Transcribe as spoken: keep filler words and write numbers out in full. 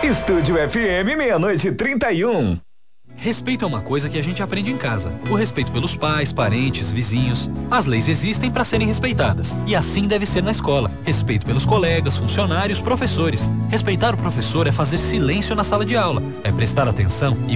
Estúdio F M, meia-noite e trinta e um. Respeito é uma coisa que a gente aprende em casa. O respeito pelos pais, parentes, vizinhos. As leis existem para serem respeitadas. E assim deve ser na escola. Respeito pelos colegas, funcionários, professores. Respeitar o professor é fazer silêncio na sala de aula. É prestar atenção e